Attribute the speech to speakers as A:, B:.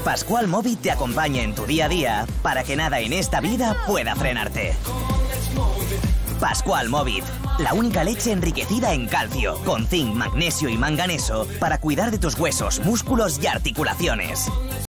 A: Pascual Movit te acompaña en tu día a día para que nada en esta vida pueda frenarte. Pascual Movit, la única leche enriquecida en calcio, con zinc, magnesio y manganeso para cuidar de tus huesos, músculos y articulaciones.